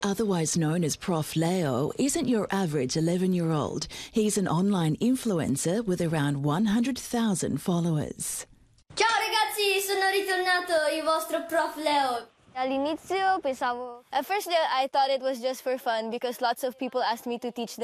Otherwise known as Prof. Leo, isn't your average 11-year-old. He's an online influencer with around 100,000 followers. Ciao ragazzi, sono ritornato, il vostro Prof. Leo. All'inizio pensavo... At first I thought it was just for fun because lots of people asked me to teach them.